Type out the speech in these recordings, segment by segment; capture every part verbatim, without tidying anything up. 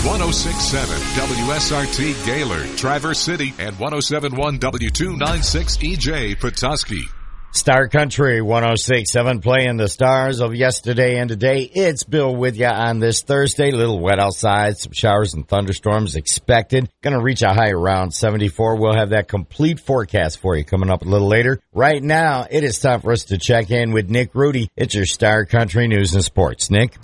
one oh six point seven W S R T Gaylord, Traverse City, and one oh seven point one W two ninety-six E J Petoskey. Star Country one oh six point seven playing the stars of yesterday and today. It's Bill with you on this Thursday. A little wet outside. Some showers and thunderstorms expected. Going to reach a high around seventy-four. We'll have that complete forecast for you coming up a little later. Right now, it is time for us to check in with Nick Rudy. It's your Star Country News and Sports. Nick?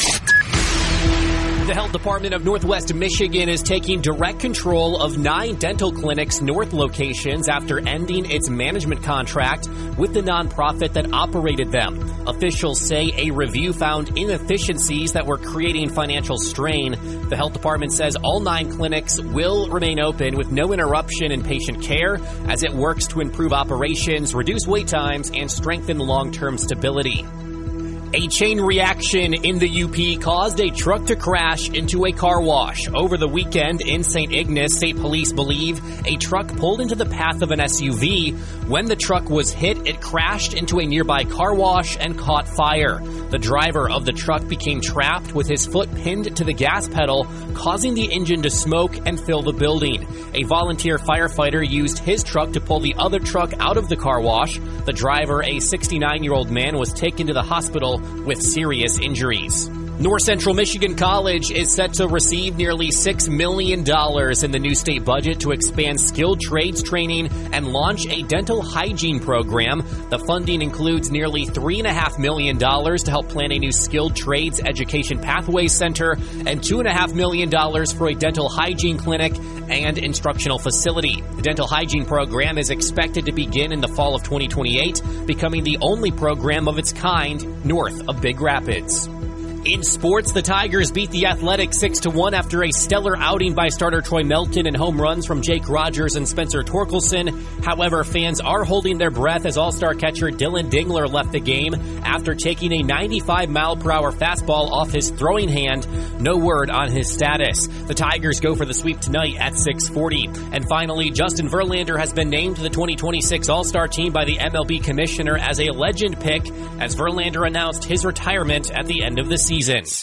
The Health Department of Northwest Michigan is taking direct control of nine dental clinics' north locations after ending its management contract with the nonprofit that operated them. Officials say a review found inefficiencies that were creating financial strain. The Health Department says all nine clinics will remain open with no interruption in patient care as it works to improve operations, reduce wait times, and strengthen long-term stability. A chain reaction in the U P caused a truck to crash into a car wash. Over the weekend in Saint Ignace, state police believe a truck pulled into the path of an S U V. When the truck was hit, it crashed into a nearby car wash and caught fire. The driver of the truck became trapped with his foot pinned to the gas pedal, causing the engine to smoke and fill the building. A volunteer firefighter used his truck to pull the other truck out of the car wash. The driver, a sixty-nine-year-old man, was taken to the hospital with serious injuries. North Central Michigan College is set to receive nearly six million dollars in the new state budget to expand skilled trades training and launch a dental hygiene program. The funding includes nearly three point five million dollars to help plan a new skilled trades education pathways center and two point five million dollars for a dental hygiene clinic and instructional facility. The dental hygiene program is expected to begin in the fall of twenty twenty-eight, becoming the only program of its kind north of Big Rapids. In sports, the Tigers beat the Athletics six to one after a stellar outing by starter Troy Melton and home runs from Jake Rogers and Spencer Torkelson. However, fans are holding their breath as all-star catcher Dylan Dingler left the game after taking a ninety-five mile per hour fastball off his throwing hand. No word on his status. The Tigers go for the sweep tonight at six forty. And finally, Justin Verlander has been named to the twenty twenty-six All-Star team by the M L B commissioner as a legend pick as Verlander announced his retirement at the end of the season.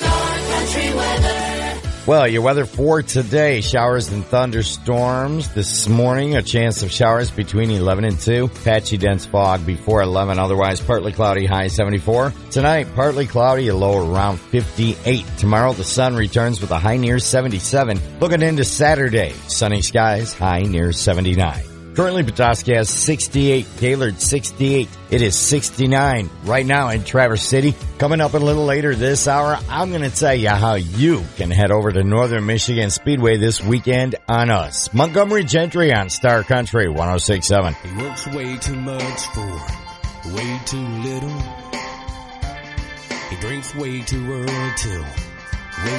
Well, your weather for today, showers and thunderstorms this morning, a chance of showers between eleven and two, patchy dense fog before eleven, otherwise partly cloudy, high seventy-four. Tonight, partly cloudy, a low around fifty-eight. Tomorrow, the sun returns with a high near seventy-seven. Looking into Saturday, sunny skies, high near seventy-nine. Currently, Petoskey has sixty-eight, Gaylord sixty-eight. It is sixty-nine right now in Traverse City. Coming up a little later this hour, I'm going to tell you how you can head over to Northern Michigan Speedway this weekend on us. Montgomery Gentry on Star Country one oh six point seven. He works way too much for way too little. He drinks way too early too.